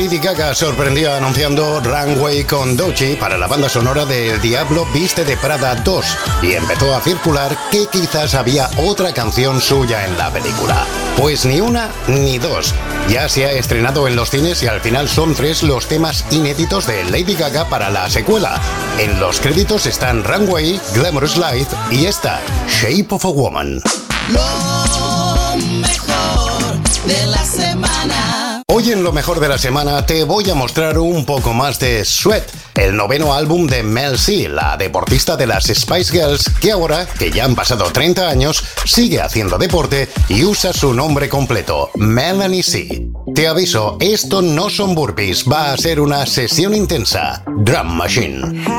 Lady Gaga sorprendió anunciando Runway con Doechii para la banda sonora de El Diablo Viste de Prada 2 y empezó a circular que quizás había otra canción suya en la película. Pues ni una ni dos. Ya se ha estrenado en los cines y al final son 3 los temas inéditos de Lady Gaga para la secuela. En los créditos están Runway, Glamorous Life y esta, Shape of a Woman. Lo mejor de la semana. Hoy en lo mejor de la semana te voy a mostrar un poco más de Sweat, el 9º álbum de Mel C, la deportista de las Spice Girls, que ahora, que ya han pasado 30 años, sigue haciendo deporte y usa su nombre completo, Melanie C. Te aviso, esto no son burpees, va a ser una sesión intensa. Drum Machine.